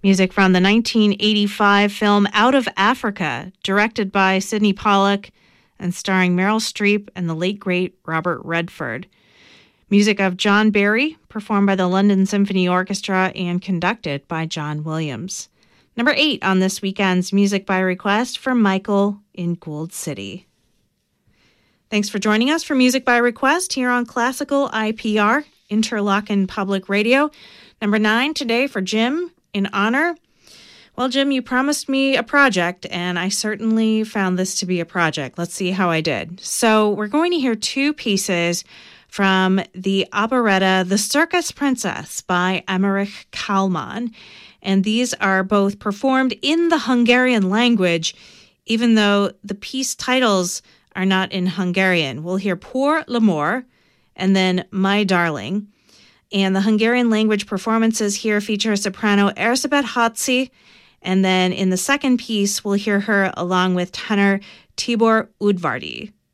Music from the 1985 film Out of Africa, directed by Sidney Pollack and starring Meryl Streep and the late great Robert Redford. Music of John Barry, performed by the London Symphony Orchestra and conducted by John Williams. Number 8 on this weekend's Music by Request for Michael in Gould City. Thanks for joining us for Music by Request here on Classical IPR, Interlochen Public Radio. Number 9 today for Jim in honor. Well, Jim, you promised me a project, and I certainly found this to be a project. Let's see how I did. So we're going to hear 2 pieces from the operetta The Circus Princess by Emmerich Kallmann. And these are both performed in the Hungarian language, even though the piece titles are not in Hungarian. We'll hear Pour l'amour and then My Darling. And the Hungarian language performances here feature soprano Erzsébet Házy, and then in the second piece, we'll hear her along with tenor Tibor Udvardy.